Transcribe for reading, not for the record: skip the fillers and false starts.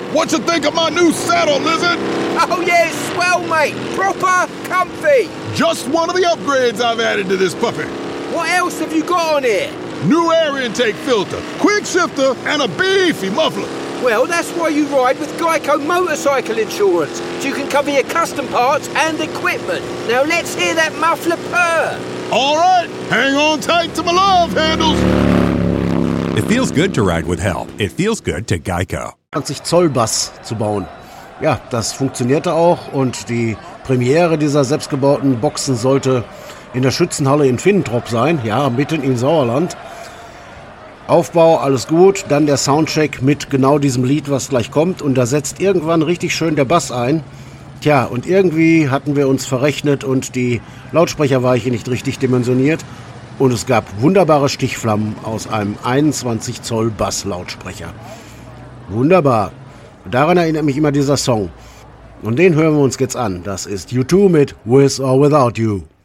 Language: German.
What you think of my new saddle, Lizard? Oh yeah, it's swell, mate. Proper comfy. Just one of the upgrades I've added to this puppy. What else have you got on here? New air intake filter, quick shifter, and a beefy muffler. Well, that's why you ride with Geico Motorcycle Insurance, so you can cover your custom parts and equipment. Now let's hear that muffler purr. All right, hang on tight to my love handles. It feels good to ride with help. It feels good to Geico. 20 Zoll Bass zu bauen. Ja, das funktionierte auch und die Premiere dieser selbstgebauten Boxen sollte in der Schützenhalle in Finnentrop sein, ja, mitten im Sauerland. Aufbau, alles gut, dann der Soundcheck mit genau diesem Lied, was gleich kommt und da setzt irgendwann richtig schön der Bass ein. Tja, und irgendwie hatten wir uns verrechnet und die Lautsprecherweiche nicht richtig dimensioniert und es gab wunderbare Stichflammen aus einem 21 Zoll Bass-Lautsprecher. Wunderbar. Daran erinnert mich immer dieser Song. Und den hören wir uns jetzt an. Das ist U2 mit With or Without You.